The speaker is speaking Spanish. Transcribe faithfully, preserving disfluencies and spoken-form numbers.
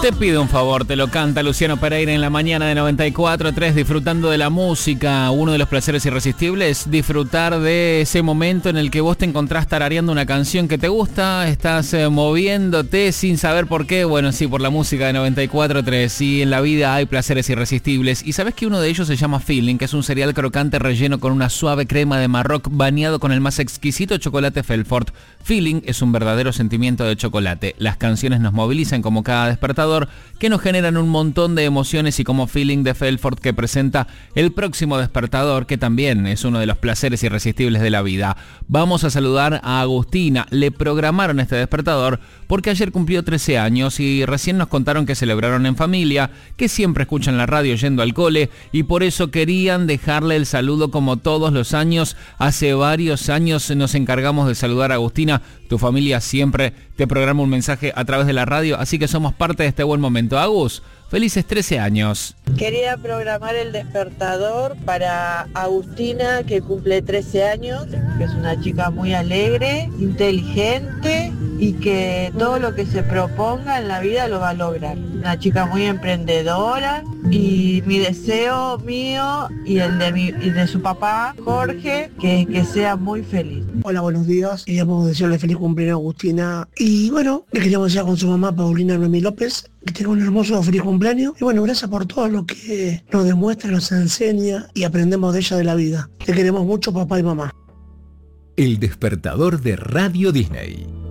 Te pido un favor, te lo canta Luciano Pereira en la mañana de noventa y cuatro punto tres, disfrutando de la música. Uno de los placeres irresistibles, disfrutar de ese momento en el que vos te encontrás tarareando una canción que te gusta, estás eh, moviéndote sin saber por qué. Bueno, sí, por la música de noventa y cuatro punto tres. Sí, en la vida hay placeres irresistibles. Y sabés que uno de ellos se llama Feeling, que es un cereal crocante relleno con una suave crema de Marroc bañado con el más exquisito chocolate Felfort. Feeling es un verdadero sentimiento de chocolate. Las canciones nos movilizan como cada despertador, que nos generan un montón de emociones, y como Feeling de Felfort, que presenta el próximo despertador, que también es uno de los placeres irresistibles de la vida. Vamos a saludar a Agustina. Le programaron este despertador porque ayer cumplió trece años y recién nos contaron que celebraron en familia, que siempre escuchan la radio yendo al cole, y por eso querían dejarle el saludo como todos los años. Hace varios años nos encargamos de saludar a Agustina. Tu familia siempre te programa un mensaje a través de la radio, así que somos parte de este buen momento. Agus, felices trece años. Quería programar el despertador para Agustina, que cumple trece años, que es una chica muy alegre, inteligente y que todo lo que se proponga en la vida lo va a lograr. Una chica muy emprendedora, y mi deseo mío y el de, mi, y de su papá, Jorge, que, que sea muy feliz. Hola, buenos días. Queríamos desearle feliz cumpleaños a Agustina. Y bueno, le queríamos desear con su mamá, Paulina Noemí López, que tenga un hermoso feliz cumpleaños. Y bueno, gracias por todo lo que nos demuestra, nos enseña y aprendemos de ella, de la vida. Te queremos mucho, papá y mamá. El despertador de Radio Disney.